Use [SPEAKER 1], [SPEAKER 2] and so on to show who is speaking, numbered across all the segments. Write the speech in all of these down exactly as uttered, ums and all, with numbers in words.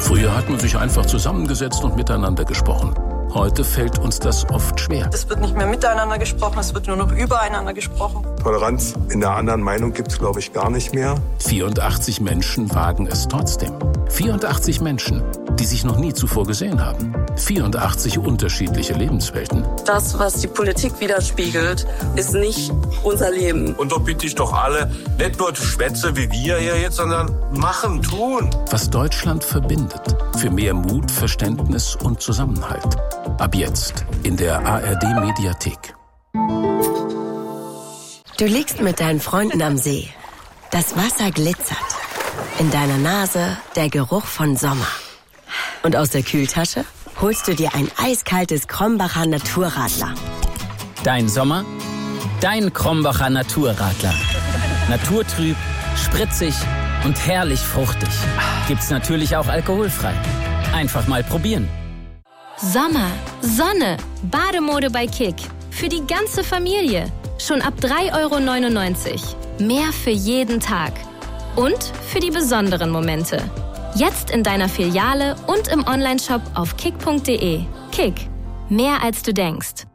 [SPEAKER 1] Früher hat man sich einfach zusammengesetzt und miteinander gesprochen. Heute fällt uns das oft schwer.
[SPEAKER 2] Es wird nicht mehr miteinander gesprochen, es wird nur noch übereinander gesprochen.
[SPEAKER 3] Toleranz in der anderen Meinung gibt es, glaube ich, gar nicht mehr.
[SPEAKER 1] vierundachtzig Menschen wagen es trotzdem. vierundachtzig Menschen, die sich noch nie zuvor gesehen haben. vierundachtzig unterschiedliche Lebenswelten.
[SPEAKER 4] Das, was die Politik widerspiegelt, ist nicht unser Leben.
[SPEAKER 5] Und da bitte ich doch alle, nicht nur Schwätze wie wir hier jetzt, sondern machen, tun.
[SPEAKER 1] Was Deutschland verbindet. Für mehr Mut, Verständnis und Zusammenhalt. Ab jetzt in der A R D-Mediathek.
[SPEAKER 6] Du liegst mit deinen Freunden am See. Das Wasser glitzert. In deiner Nase der Geruch von Sommer. Und aus der Kühltasche holst du dir ein eiskaltes Krombacher Naturradler.
[SPEAKER 7] Dein Sommer? Dein Krombacher Naturradler. Naturtrüb, spritzig und herrlich fruchtig. Gibt's natürlich auch alkoholfrei. Einfach mal probieren.
[SPEAKER 8] Sommer, Sonne, Bademode bei Kick. Für die ganze Familie. Schon ab drei Euro neunundneunzig. Mehr für jeden Tag. Und für die besonderen Momente. Jetzt in deiner Filiale und im Onlineshop auf kick punkt de. Kick. Mehr als du denkst.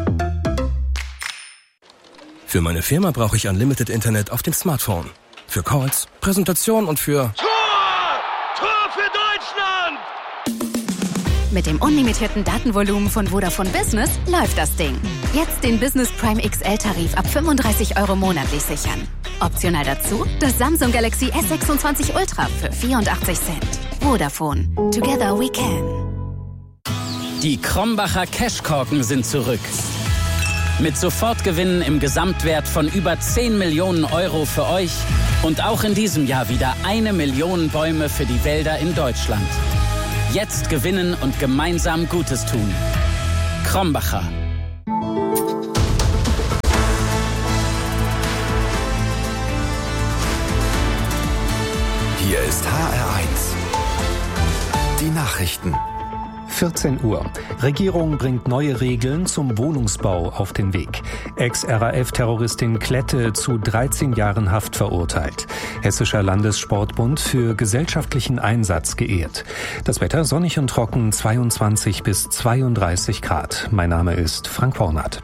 [SPEAKER 9] Für meine Firma brauche ich Unlimited Internet auf dem Smartphone. Für Calls, Präsentation und für...
[SPEAKER 10] Tor! Tor für Deutschland!
[SPEAKER 11] Mit dem unlimitierten Datenvolumen von Vodafone Business läuft das Ding. Jetzt den Business Prime X L-Tarif ab fünfunddreißig Euro monatlich sichern. Optional dazu das Samsung Galaxy S sechsundzwanzig Ultra für vierundachtzig Cent. Vodafone. Together we can.
[SPEAKER 7] Die Krombacher Cashkorken sind zurück. Mit Sofortgewinnen im Gesamtwert von über zehn Millionen Euro für euch und auch in diesem Jahr wieder eine Million Bäume für die Wälder in Deutschland. Jetzt gewinnen und gemeinsam Gutes tun. Krombacher.
[SPEAKER 12] Hier ist H R eins. Die Nachrichten.
[SPEAKER 13] vierzehn Uhr. Regierung bringt neue Regeln zum Wohnungsbau auf den Weg. Ex-R A F-Terroristin Klette zu dreizehn Jahren Haft verurteilt. Hessischer Landessportbund für gesellschaftlichen Einsatz geehrt. Das Wetter sonnig und trocken, zweiundzwanzig bis zweiunddreißig Grad. Mein Name ist Frank Hornath.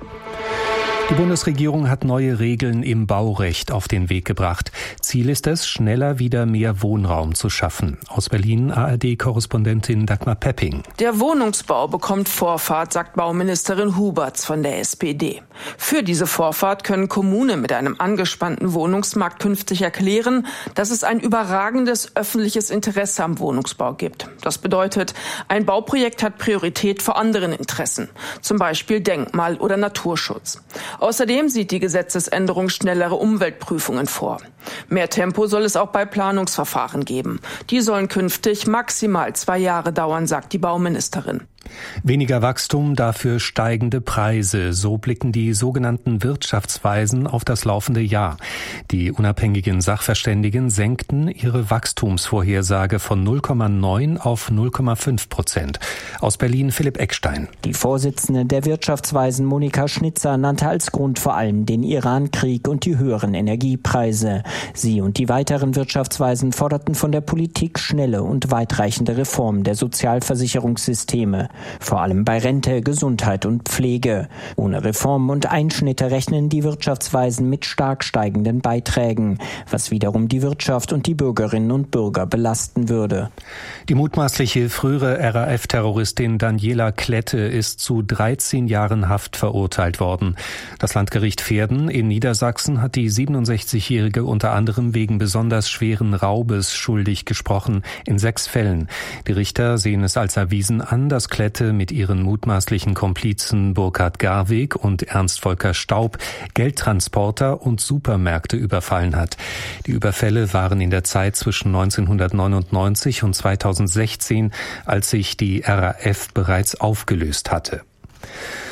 [SPEAKER 13] Die Bundesregierung hat neue Regeln im Baurecht auf den Weg gebracht. Ziel ist es, schneller wieder mehr Wohnraum zu schaffen. Aus Berlin A R D-Korrespondentin Dagmar Pepping.
[SPEAKER 14] Der Wohnungsbau bekommt Vorfahrt, sagt Bauministerin Huberts von der S P D. Für diese Vorfahrt können Kommunen mit einem angespannten Wohnungsmarkt künftig erklären, dass es ein überragendes öffentliches Interesse am Wohnungsbau gibt. Das bedeutet, ein Bauprojekt hat Priorität vor anderen Interessen, zum Beispiel Denkmal- oder Naturschutz. Außerdem sieht die Gesetzesänderung schnellere Umweltprüfungen vor. Mehr Tempo soll es auch bei Planungsverfahren geben. Die sollen künftig maximal zwei Jahre dauern, sagt die Bauministerin.
[SPEAKER 13] Weniger Wachstum, dafür steigende Preise. So blicken die sogenannten Wirtschaftsweisen auf das laufende Jahr. Die unabhängigen Sachverständigen senkten ihre Wachstumsvorhersage von null Komma neun auf null Komma fünf Prozent. Aus Berlin Philipp Eckstein.
[SPEAKER 15] Die Vorsitzende der Wirtschaftsweisen Monika Schnitzer nannte als Grund vor allem den Iran-Krieg und die höheren Energiepreise. Sie und die weiteren Wirtschaftsweisen forderten von der Politik schnelle und weitreichende Reformen der Sozialversicherungssysteme. Vor allem bei Rente, Gesundheit und Pflege. Ohne Reformen und Einschnitte rechnen die Wirtschaftsweisen mit stark steigenden Beiträgen, was wiederum die Wirtschaft und die Bürgerinnen und Bürger belasten würde.
[SPEAKER 13] Die mutmaßliche frühere R A F-Terroristin Daniela Klette ist zu dreizehn Jahren Haft verurteilt worden. Das Landgericht Verden in Niedersachsen hat die siebenundsechzigjährige unter anderem wegen besonders schweren Raubes schuldig gesprochen, in sechs Fällen. Die Richter sehen es als erwiesen an, dass Klette mit ihren mutmaßlichen Komplizen Burkhard Garweg und Ernst Volker Staub Geldtransporter und Supermärkte überfallen hat. Die Überfälle waren in der Zeit zwischen neunzehnhundertneunundneunzig und zweitausendsechzehn, als sich die R A F bereits aufgelöst hatte.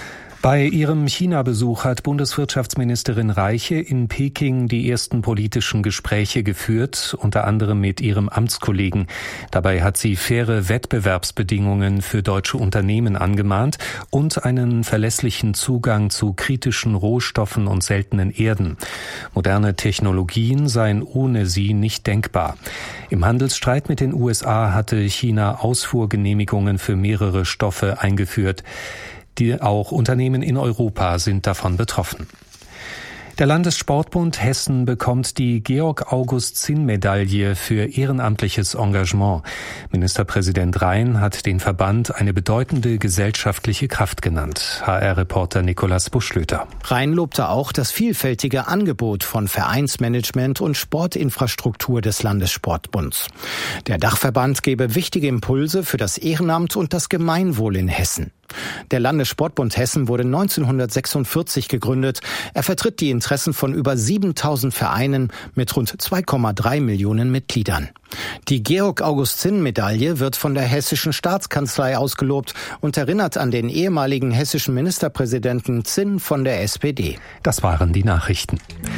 [SPEAKER 13] Bei ihrem China-Besuch hat Bundeswirtschaftsministerin Reiche in Peking die ersten politischen Gespräche geführt, unter anderem mit ihrem Amtskollegen. Dabei hat sie faire Wettbewerbsbedingungen für deutsche Unternehmen angemahnt und einen verlässlichen Zugang zu kritischen Rohstoffen und seltenen Erden. Moderne Technologien seien ohne sie nicht denkbar. Im Handelsstreit mit den U S A hatte China Ausfuhrgenehmigungen für mehrere Stoffe eingeführt. Die auch Unternehmen in Europa sind davon betroffen. Der Landessportbund Hessen bekommt die Georg-August-Zinn-Medaille für ehrenamtliches Engagement. Ministerpräsident Rhein hat den Verband eine bedeutende gesellschaftliche Kraft genannt. H R-Reporter Nikolaus Buschlöter.
[SPEAKER 16] Rhein lobte auch das vielfältige Angebot von Vereinsmanagement und Sportinfrastruktur des Landessportbunds. Der Dachverband gebe wichtige Impulse für das Ehrenamt und das Gemeinwohl in Hessen. Der Landessportbund Hessen wurde neunzehnhundertsechsundvierzig gegründet. Er vertritt die Interessen von über siebentausend Vereinen mit rund zwei Komma drei Millionen Mitgliedern. Die Georg-August-Zinn-Medaille wird von der Hessischen Staatskanzlei ausgelobt und erinnert an den ehemaligen hessischen Ministerpräsidenten Zinn von der S P D.
[SPEAKER 13] Das waren die Nachrichten.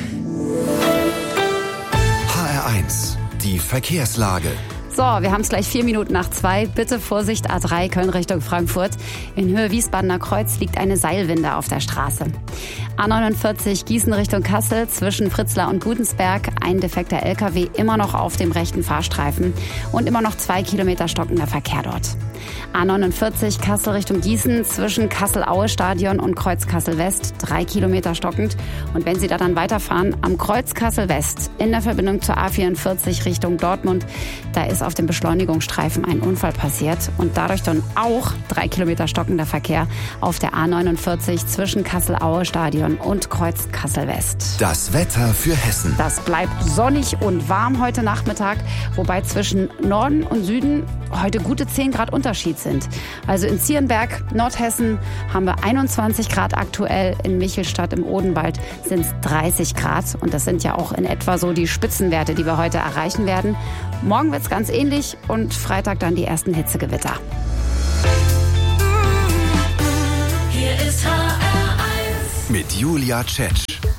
[SPEAKER 12] H R eins, die Verkehrslage.
[SPEAKER 11] So, wir haben es gleich vier Minuten nach zwei. Bitte Vorsicht, A drei Köln Richtung Frankfurt. In Höhe Wiesbadener Kreuz liegt eine Seilwinde auf der Straße. A neunundvierzig Gießen Richtung Kassel zwischen Fritzlar und Gudensberg. Ein defekter L K W immer noch auf dem rechten Fahrstreifen und immer noch zwei Kilometer stockender Verkehr dort. A neunundvierzig Kassel Richtung Gießen zwischen Kassel-Aue-Stadion und Kreuz Kassel-West. Drei Kilometer stockend. Und wenn Sie da dann weiterfahren, am Kreuz Kassel-West in der Verbindung zur A vierundvierzig Richtung Dortmund, da ist auf dem Beschleunigungsstreifen ein Unfall passiert und dadurch dann auch drei Kilometer stockender Verkehr auf der A neunundvierzig zwischen Kassel-Aue-Stadion und Kreuz Kassel-West.
[SPEAKER 12] Das Wetter für Hessen.
[SPEAKER 11] Das bleibt sonnig und warm heute Nachmittag, wobei zwischen Norden und Süden heute gute zehn Grad Unterschied sind. Also in Zierenberg, Nordhessen, haben wir einundzwanzig Grad aktuell. In Michelstadt im Odenwald sind es dreißig Grad. Und das sind ja auch in etwa so die Spitzenwerte, die wir heute erreichen werden. Morgen wird es ganz ähnlich und Freitag dann die ersten Hitzegewitter.
[SPEAKER 12] Hier ist H R eins mit Julia Tschetsch.